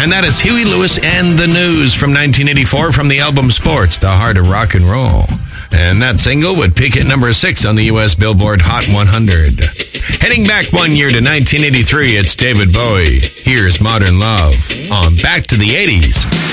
And that is Huey Lewis and the News from 1984 from the album Sports, The Heart of Rock and Roll. And that single would peak at number 6 on the U.S. Billboard Hot 100. Heading back 1 year to 1983, it's David Bowie. Here's Modern Love on Back to the 80s.